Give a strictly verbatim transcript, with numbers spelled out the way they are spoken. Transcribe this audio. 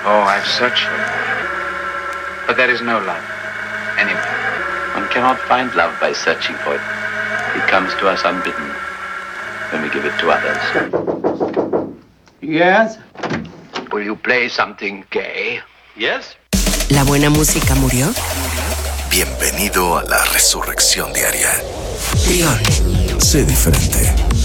Oh, I've searched for it. But there is no love anywhere. One cannot find love by searching for it. It comes to us unbidden when we give it to others. Yes? Will you play something gay? Yes? ¿La buena música murió? Bienvenido a la resurrección diaria. Prior. Sé diferente.